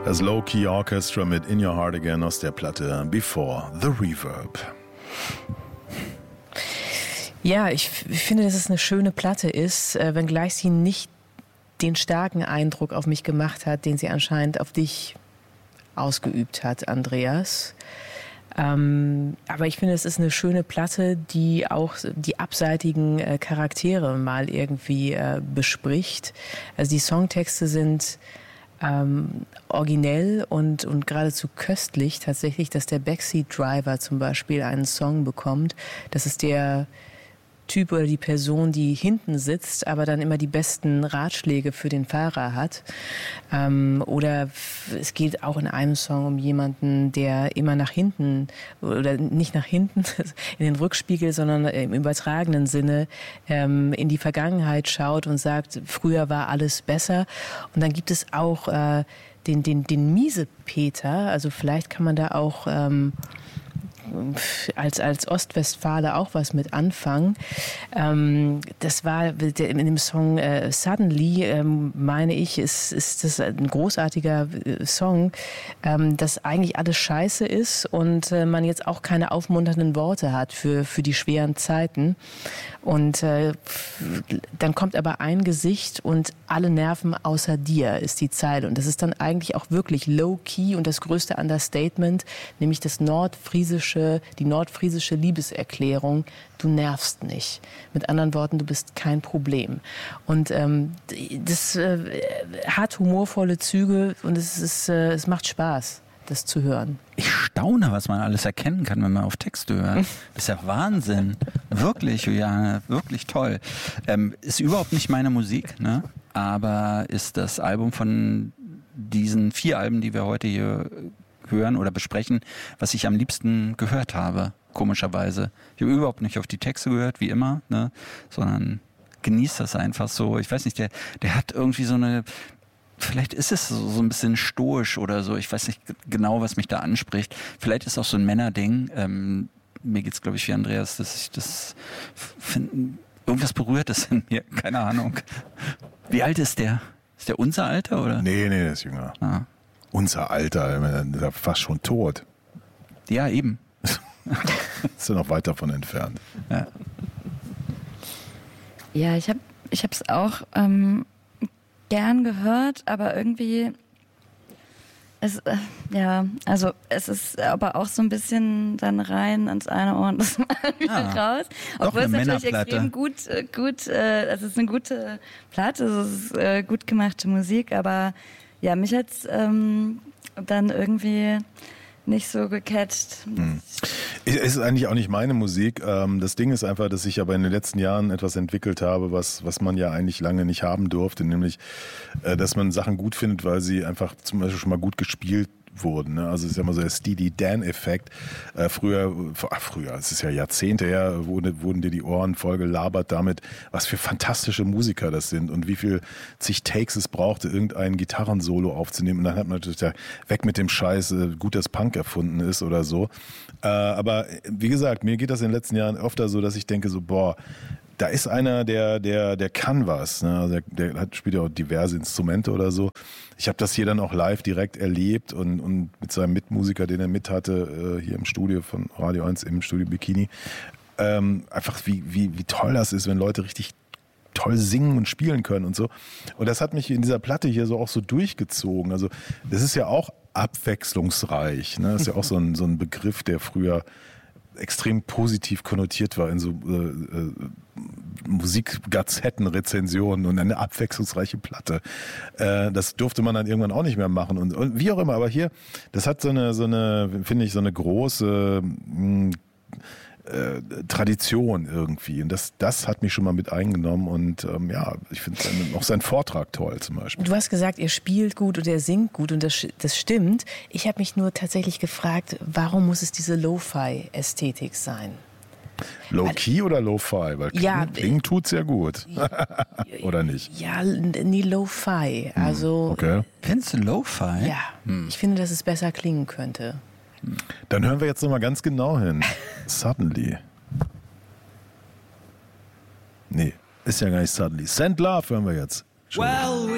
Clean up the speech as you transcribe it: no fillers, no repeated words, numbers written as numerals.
Das Low-Key Orchestra mit In Your Heart Again aus der Platte Before the Reverb. Ja, ich finde, dass es eine schöne Platte ist, wenngleich sie nicht den starken Eindruck auf mich gemacht hat, den sie anscheinend auf dich ausgeübt hat, Andreas. Aber ich finde, es ist eine schöne Platte, die auch die abseitigen Charaktere mal irgendwie bespricht. Also die Songtexte sind originell und geradezu köstlich tatsächlich, dass der Backseat Driver zum Beispiel einen Song bekommt. Das ist der Typ oder die Person, die hinten sitzt, aber dann immer die besten Ratschläge für den Fahrer hat. Oder es geht auch in einem Song um jemanden, der immer nach hinten, oder nicht nach hinten, in den Rückspiegel, sondern im übertragenen Sinne in die Vergangenheit schaut und sagt, früher war alles besser. Und dann gibt es auch den Miesepeter, also vielleicht kann man da auch als Ostwestfale auch was mit anfangen. Das war in dem Song Suddenly, meine ich, ist das ein großartiger Song, dass eigentlich alles scheiße ist und man jetzt auch keine aufmunternden Worte hat für die schweren Zeiten. Und dann kommt aber ein Gesicht und alle Nerven außer dir, ist die Zeile. Und das ist dann eigentlich auch wirklich low-key und das größte Understatement, nämlich die nordfriesische Liebeserklärung, du nervst nicht. Mit anderen Worten, du bist kein Problem. Und das hat humorvolle Züge und es macht Spaß, das zu hören. Ich staune, was man alles erkennen kann, wenn man auf Texte hört. Das ist ja Wahnsinn. Wirklich, Juliane, wirklich toll. Ist überhaupt nicht meine Musik, ne? Aber ist das Album von diesen 4 Alben, die wir heute hier hören oder besprechen, was ich am liebsten gehört habe, komischerweise. Ich habe überhaupt nicht auf die Texte gehört, wie immer, ne? Sondern genießt das einfach so. Ich weiß nicht, der hat irgendwie so eine, vielleicht ist es so ein bisschen stoisch oder so. Ich weiß nicht genau, was mich da anspricht. Vielleicht ist es auch so ein Männerding. Mir geht's, glaube ich, wie Andreas, dass ich das finde. Irgendwas berührt es in mir. Keine Ahnung. Wie alt ist der? Ist der unser Alter, oder? Nee, der ist jünger. Ah. Unser Alter, der ist fast schon tot. Ja, eben. Ist ja noch weit davon entfernt. Ja, ich habe es auch gern gehört, aber irgendwie es ist aber auch so ein bisschen dann rein ans eine Ohr und das mal wieder raus. Obwohl es natürlich extrem gut, es ist eine gute Platte, es ist gut gemachte Musik, aber ja, mich hat's dann irgendwie nicht so gecatcht. Es ist eigentlich auch nicht meine Musik. Das Ding ist einfach, dass ich aber in den letzten Jahren etwas entwickelt habe, was man ja eigentlich lange nicht haben durfte, nämlich, dass man Sachen gut findet, weil sie einfach zum Beispiel schon mal gut gespielt wurden. Ne? Also es ist ja immer so der Steely Dan-Effekt. Früher, es ist ja Jahrzehnte her, wurden dir die Ohren voll gelabert damit, was für fantastische Musiker das sind und wie viel zig Takes es brauchte, irgendein Gitarrensolo aufzunehmen. Und dann hat man natürlich da weg mit dem Scheiß, gut, dass Punk erfunden ist oder so. Aber wie gesagt, mir geht das in den letzten Jahren öfter so, dass ich denke so, boah, da ist einer, der kann was. Ne? Also der spielt ja auch diverse Instrumente oder so. Ich habe das hier dann auch live direkt erlebt und mit seinem Mitmusiker, den er mit hatte, hier im Studio von Radio 1, im Studio Bikini. Einfach wie toll das ist, wenn Leute richtig toll singen und spielen können und so. Und das hat mich in dieser Platte hier so auch so durchgezogen. Also das ist ja auch abwechslungsreich. Ne? Das ist ja auch so ein Begriff, der früher extrem positiv konnotiert war in so Musikgazetten-Rezensionen und eine abwechslungsreiche Platte. Das durfte man dann irgendwann auch nicht mehr machen und wie auch immer. Aber hier, das hat so eine, finde ich, so eine große Tradition irgendwie. Und das hat mich schon mal mit eingenommen und ich finde auch seinen Vortrag toll zum Beispiel. Du hast gesagt, er spielt gut und er singt gut und das stimmt. Ich habe mich nur tatsächlich gefragt, warum muss es diese Lo-Fi-Ästhetik sein? Low-Key oder Lo-Fi? Weil klingen tut's ja gut. Oder nicht? Ja, nie Lo-Fi. Also, okay. Findest du Lo-Fi? Ja, ich finde, dass es besser klingen könnte. Dann hören wir jetzt nochmal ganz genau hin. Suddenly. Nee, ist ja gar nicht Suddenly. Send Love hören wir jetzt.